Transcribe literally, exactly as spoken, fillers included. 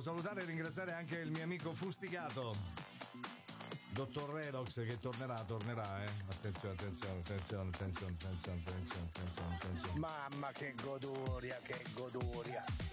salutare e ringraziare anche il mio amico fustigato Dottor Redox, che tornerà, tornerà, eh. Attenzione, attenzione, attenzione, attenzione, attenzione, attenzione, attenzione, attenzione. Mamma che goduria, che goduria.